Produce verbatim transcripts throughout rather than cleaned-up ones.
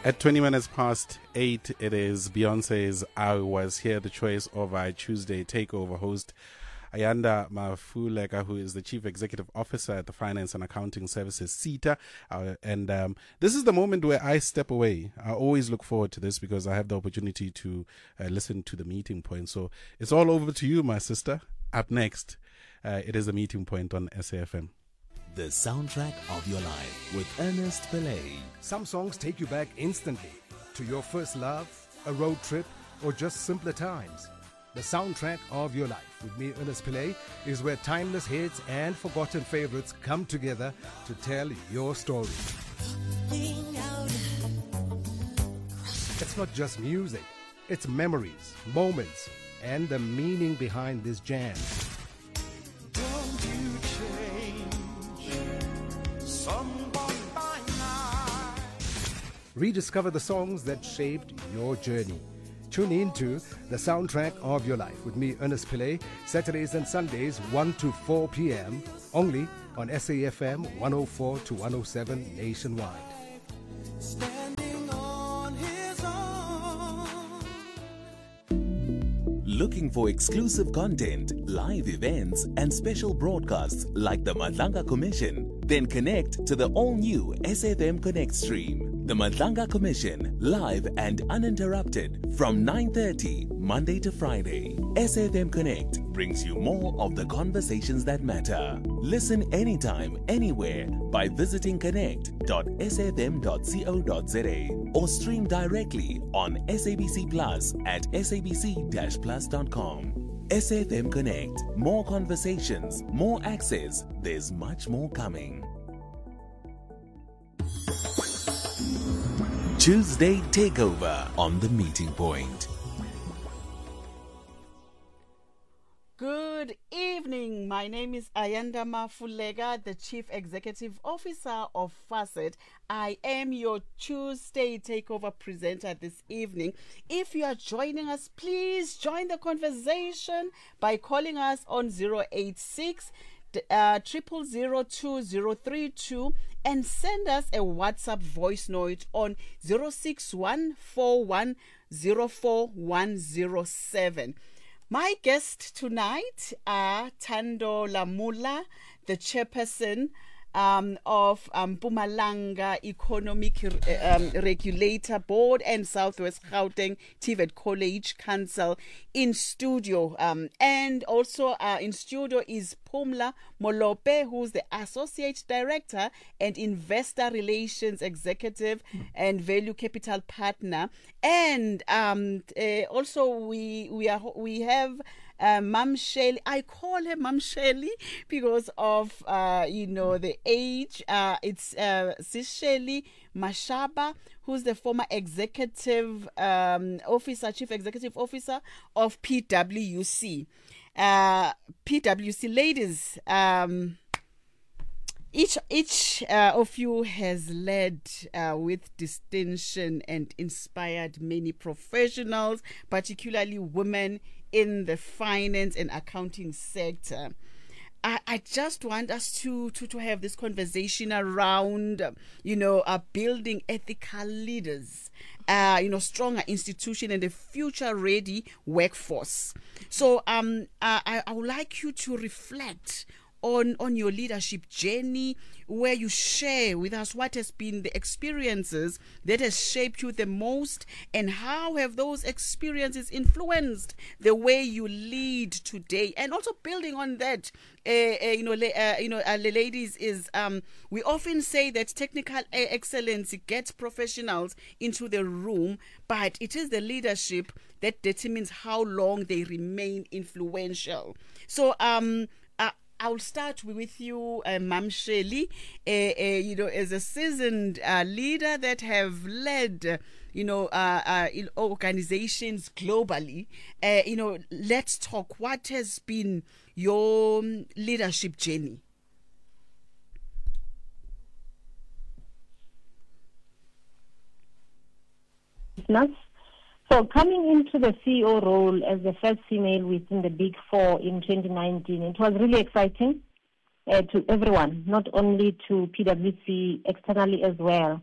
At twenty minutes past eight, it is Beyonce's I Was Here, the choice of our Tuesday Takeover host, Ayanda Mafulega, who is the Chief Executive Officer at the Finance and Accounting Services, SETA. Uh, and um, this is the moment where I step away. I always look forward to this because I have the opportunity to uh, listen to the meeting point. So it's all over to you, my sister. Up next, uh, it is a meeting point on S A F M. The soundtrack of your life with Ernest Pillay. Some songs take you back instantly to your first love, a road trip, or just simpler times. The soundtrack of your life with me, Ernest Pillay, is where timeless hits and forgotten favorites come together to tell your story. It's not just music, it's memories, moments, and the meaning behind this jam. Don't you change someone by night. Rediscover the songs that shaped your journey. Tune in to The Soundtrack of Your Life with me, Ernest Pillay, Saturdays and Sundays, one to four p.m., only on S A F M one oh four to one oh seven nationwide. Standing on his own. Looking for exclusive content, live events, and special broadcasts like the Madlanga Commission? Then connect to the all-new S A F M Connect stream. The Madlanga Commission, live and uninterrupted from nine thirty, Monday to Friday. S A F M Connect brings you more of the conversations that matter. Listen anytime, anywhere by visiting connect dot s a f m dot co dot z a or stream directly on S A B C Plus at s a b c dash plus dot com. S A F M Connect. More conversations, more access. There's much more coming. Tuesday Takeover on the Meeting Point. Good evening. My name is Ayanda Mafulega, the Chief Executive Officer of Facet. I am your Tuesday Takeover presenter this evening. If you are joining us, please join the conversation by calling us on zero eight six Uh, triple zero two zero three two and send us a WhatsApp voice note on zero six one four one zero four one zero seven. My guests tonight are Thando Lamula, the chairperson um, of um, Mpumalanga Economic um, Regulator Board and Southwest Gauteng T V E T College Council in studio. Um, and also uh, in studio is Phumla Molope, who's the Associate Director and Investor Relations Executive and Value Capital Partner. And um, uh, also we we are we have Uh, Mam Shelley. I call her Mam Shelley because of, uh, you know, the age. Uh, it's uh, Sis Shelley Mashaba, who's the former executive um, officer, chief executive officer of P W C. Uh, P W C, ladies, um, each each uh, of you has led uh, with distinction and inspired many professionals, particularly women, in the finance and accounting sector. I, I just want us to, to, to have this conversation around, you know, uh, building ethical leaders, uh, you know, stronger institution and a future-ready workforce. So um, uh, I, I would like you to reflect on on your leadership journey, where you share with us what has been the experiences that has shaped you the most, and how have those experiences influenced the way you lead today. And also building on that, uh, uh, you know, uh, you know, uh, the ladies, is um, we often say that technical excellence gets professionals into the room, but it is the leadership that determines how long they remain influential. So um. I'll start with you, uh, Mam Shelley, uh, uh, you know, as a seasoned uh, leader that have led, uh, you know, uh, uh, in organizations globally. Uh, you know, let's talk. What has been your leadership journey? So coming into the C E O role as the first female within the Big Four in twenty nineteen, it was really exciting uh, to everyone, not only to P W C externally as well.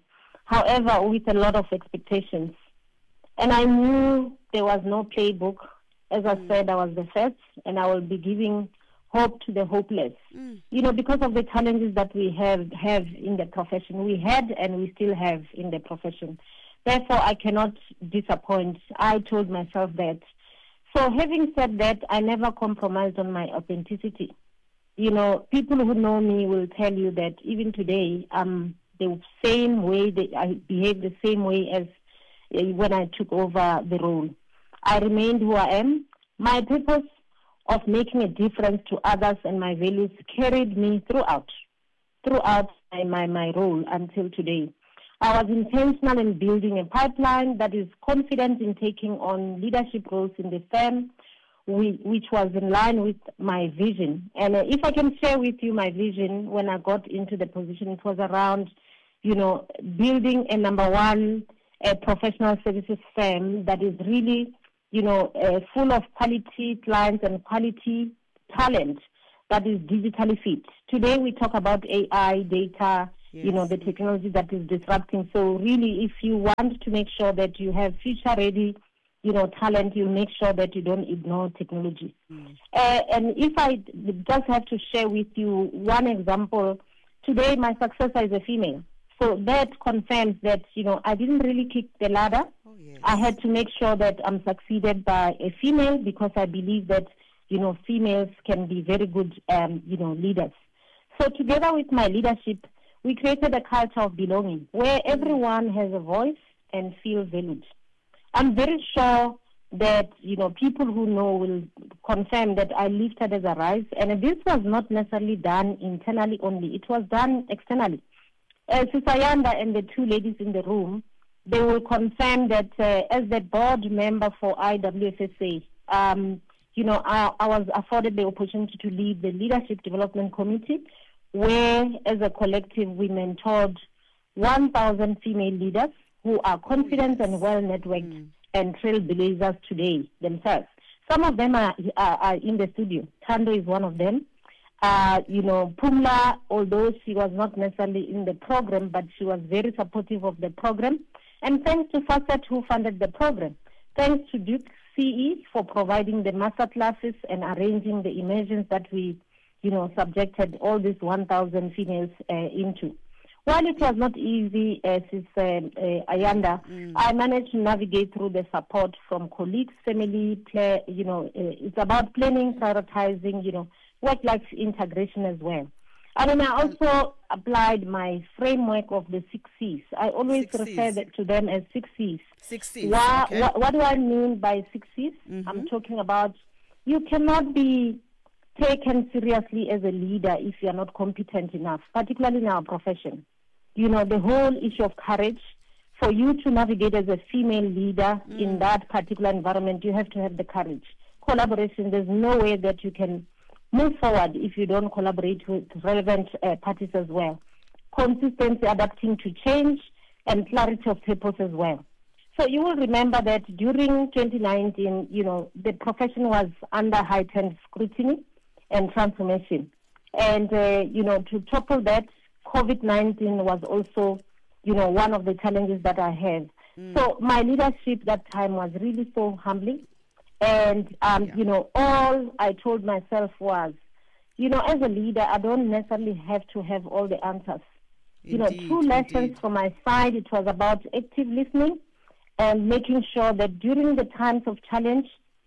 however, with a lot of expectations. And I knew there was no playbook. As I said, I was the first, and I will be giving hope to the hopeless. Mm. You know, because of the challenges that we have have in the profession, we had and we still have in the profession. Therefore, I cannot disappoint. I told myself that. So having said that, I never compromised on my authenticity. You know, people who know me will tell you that even today, um, the same way, that I behave the same way as uh, when I took over the role. I remained who I am. My purpose of making a difference to others and my values carried me throughout, throughout my, my, my role until today. I was intentional in building a pipeline that is confident in taking on leadership roles in the firm, which was in line with my vision. And uh, if I can share with you my vision when I got into the position, it was around, you know, building a number one a professional services firm that is really, you know, uh, full of quality clients and quality talent that is digitally fit. Today we talk about A I, data, yes. you know, the technology that is disrupting. So really, if you want to make sure that you have future-ready, you know, talent, you make sure that you don't ignore technology. Mm. Uh, and if I just have to share with you one example, today my successor is a female. So that confirms that, you know, I didn't really kick the ladder. Oh, yes. I had to make sure that I'm succeeded by a female because I believe that, you know, females can be very good, um, you know, leaders. So together with my leadership, we created a culture of belonging where everyone has a voice and feels valued. I'm very sure that, you know, people who know will confirm that I lifted as a rise. And this was not necessarily done internally only. It was done externally. Uh, Susayanda and the two ladies in the room, they will confirm that uh, as the board member for I W F S A, um, you know, I, I was afforded the opportunity to lead the Leadership Development Committee, where as a collective we mentored one thousand female leaders who are confident oh, yes. and well-networked mm. and trailblazers today themselves. Some of them are, are, are in the studio. Thando is one of them. Uh, you know, Pumla, although she was not necessarily in the program, but she was very supportive of the program. And thanks to Facet, who funded the program. Thanks to Duke C E for providing the master classes and arranging the immersions that we, you know, subjected all these one thousand females uh, into. While it was not easy, as is uh, uh, Ayanda, mm. I managed to navigate through the support from colleagues, family, play, you know, uh, it's about planning, prioritizing, you know, work-life integration as well. And then I also applied my framework of the six C's. I always six refer C's. to them as six C's. Six C's, Why, okay. what, what do I mean by six C's? Mm-hmm. I'm talking about you cannot be taken seriously as a leader if you're not competent enough, particularly in our profession. You know, the whole issue of courage. For you to navigate as a female leader mm. in that particular environment, you have to have the courage. Collaboration, there's no way that you can move forward if you don't collaborate with relevant uh, parties as well. Consistency, adapting to change, and clarity of purpose as well. So you will remember that during twenty nineteen, you know, the profession was under heightened scrutiny and transformation. And, uh, you know, to topple that, COVID nineteen was also, you know, one of the challenges that I had. Mm. So my leadership that time was really so humbling. And, um, yeah. you know, all I told myself was, you know, as a leader, I don't necessarily have to have all the answers. Indeed, you know, two lessons indeed. from my side. It was about active listening and making sure that during the times of challenge,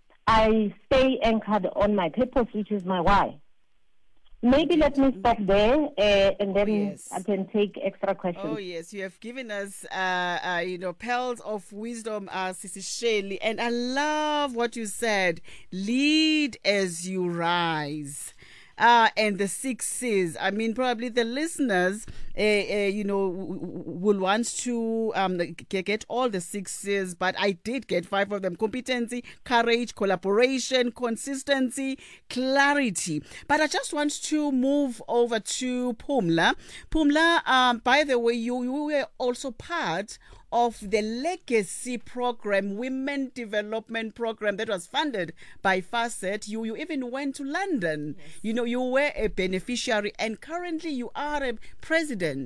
I stay anchored on my purpose, which is my why. Maybe let me stop there, uh, and then oh, yes. I can take extra questions. Oh, yes. You have given us, uh, uh, you know, pearls of wisdom, uh, Sisi Shirley. And I love what you said. Lead as you rise. Uh, and the six C's. I mean, probably the listeners, uh, uh, you know, w- w- will want to um, g- get all the six C's, but I did get five of them. Competency, courage, collaboration, consistency, clarity. But I just want to move over to Pumla. Pumla, um, by the way, you, you were also part of the Legacy Program, Women Development Program that was funded by Facet. You you even went to London. Yes. You know, you were a beneficiary, and currently you are a president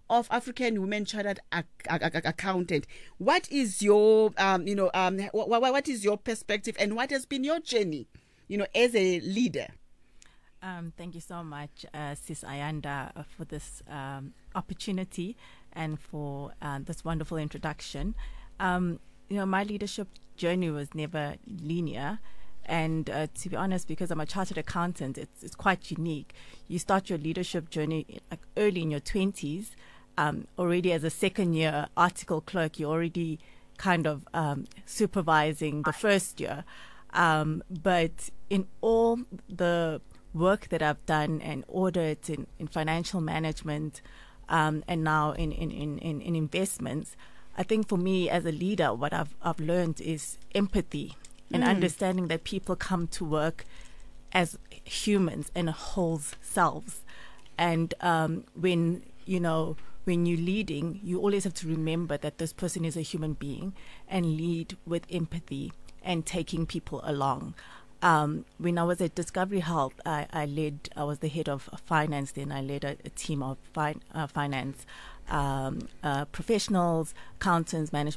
of African Women Chartered ac- ac- ac- Accountant. What is your, um, you know, um, wh- wh- what is your perspective, and what has been your journey, you know, as a leader? Um, thank you so much, uh, Sis Ayanda, uh, for this um, opportunity and for uh, this wonderful introduction. Um, you know, my leadership journey was never linear. And uh, to be honest, because I'm a chartered accountant, it's, it's quite unique. You start your leadership journey like early in your twenties. Um, already as a second year article clerk, you're already kind of um, supervising the first year. Um, but in all the work that I've done and audit in, in financial management um, and now in, in, in, in, in investments, I think for me as a leader, what I've, I've learned is empathy and mm. understanding that people come to work as humans and whole selves. And um, when, you know, when you're leading, you always have to remember that this person is a human being and lead with empathy and taking people along. Um, when I was at Discovery Health, I, I led, I was the head of finance then. I led a, a team of fin- uh, finance um, uh, professionals, accountants, management